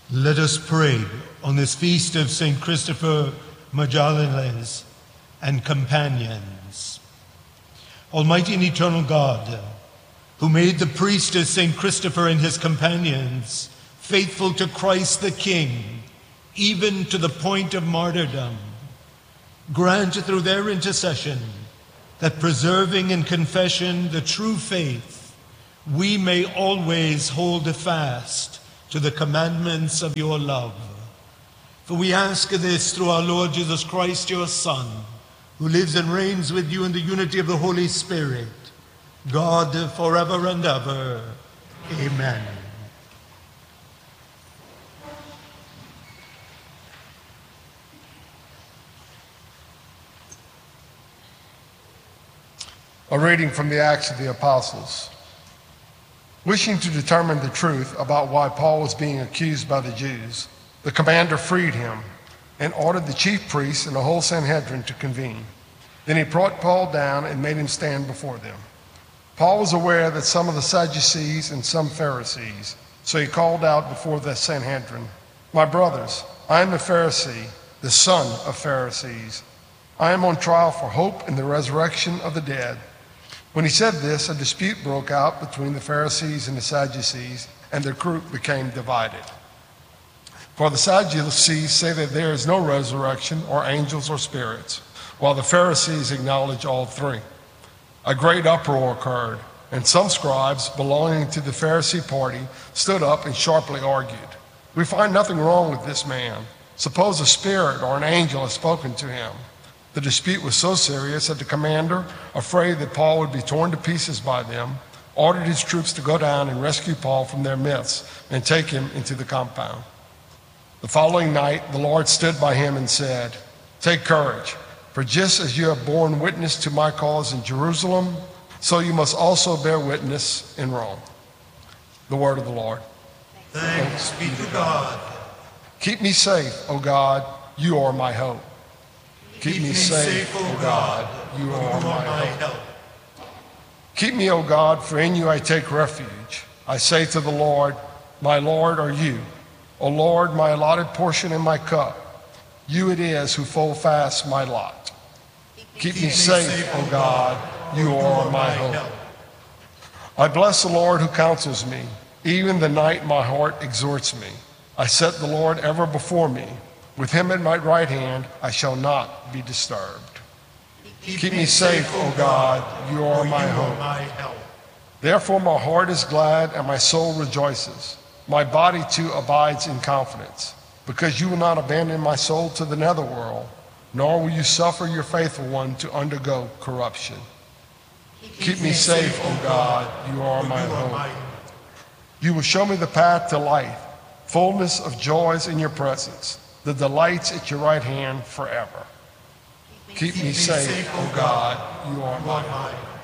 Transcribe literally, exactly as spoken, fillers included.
Let us pray on this feast of Saint Christopher Magalhaes and companions. Almighty and eternal God, who made the priest as Saint Christopher and his companions faithful to Christ the King, even to the point of martyrdom, grant through their intercession that, preserving in confession the true faith, we may always hold fast to the commandments of your love. For we ask this through our Lord Jesus Christ, your Son, who lives and reigns with you in the unity of the Holy Spirit, God forever and ever. Amen. A reading from the Acts of the Apostles. Wishing to determine the truth about why Paul was being accused by the Jews, the commander freed him and ordered the chief priests and the whole Sanhedrin to convene. Then he brought Paul down and made him stand before them. Paul was aware that some of the Sadducees and some Pharisees, so he called out before the Sanhedrin, "My brothers, I am a Pharisee, the son of Pharisees. I am on trial for hope in the resurrection of the dead." When he said this, a dispute broke out between the Pharisees and the Sadducees, and their group became divided. For the Sadducees say that there is no resurrection or angels or spirits, while the Pharisees acknowledge all three. A great uproar occurred, and some scribes belonging to the Pharisee party stood up and sharply argued, "We find nothing wrong with this man. Suppose a spirit or an angel has spoken to him." The dispute was so serious that the commander, afraid that Paul would be torn to pieces by them, ordered his troops to go down and rescue Paul from their midst and take him into the compound. The following night, the Lord stood by him and said, "Take courage, for just as you have borne witness to my cause in Jerusalem, so you must also bear witness in Rome." The word of the Lord. Thanks be to God. Keep me safe, O God, you are my hope. Keep me safe, O God, you are you are my my hope. help. Keep me, O God, for in you I take refuge. I say to the Lord, "My Lord are you. O Lord, my allotted portion and my cup. You it is who fold fast my lot. Keep me safe, O God, you are my hope." I bless the Lord who counsels me. Even the night my heart exhorts me. I set the Lord ever before me. With him at my right hand, I shall not be disturbed. Keep me safe, O God, you are my hope. Therefore my heart is glad and my soul rejoices. My body too abides in confidence, because you will not abandon my soul to the netherworld, nor will you suffer your faithful one to undergo corruption. Keep me safe, O God, you are my hope. You will show me the path to life, fullness of joys in your presence, the delights at your right hand forever. Keep me safe, O God, you are my hope.